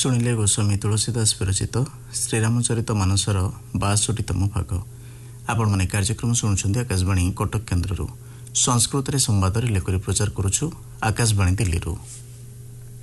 ଶୁଣିଲେ ଗୋସ୍ୱାମୀ ତୁଳସୀଦାସ ବିରଚିତ ଶ୍ରୀରାମଚରିତ ମାନସର 62ତମ ଭାଗ। ଆପଣମାନେ କାର୍ଯ୍ୟକ୍ରମ ଶୁଣୁଛନ୍ତି ଆକାଶବାଣୀ କଟକ କେନ୍ଦ୍ରରୁ। ସଂସ୍କୃତରେ ସମ୍ବାଦ ରିଲେ କରି ପ୍ରଚାର କରୁଛୁ ଆକାଶବାଣୀ ଦିଲ୍ଲୀରୁ।